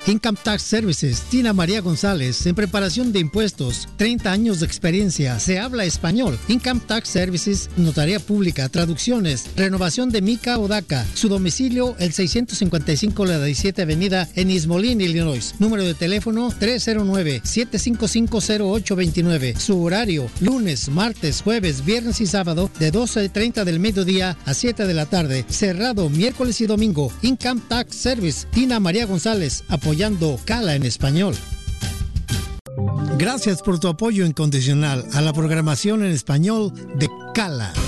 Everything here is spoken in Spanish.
Income Tax Services, Tina María González, en preparación de impuestos, 30 años de experiencia, se habla español. Income Tax Services, notaría pública, traducciones, renovación de MICA o DACA. Su domicilio, el 655 la 17 Avenida en East Moline, Illinois. Número de teléfono 309-755-0829. Su horario, lunes, martes, jueves, viernes y sábado, de 12:30 del mediodía a 7 de la tarde. Cerrado miércoles y domingo. Income Tax Service, Tina María González, apoyando Cala en español. Gracias por tu apoyo incondicional a la programación en español de Cala.